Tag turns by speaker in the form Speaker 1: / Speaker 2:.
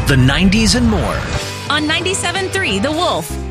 Speaker 1: the 90s and more.
Speaker 2: On 97.3 The Wolf.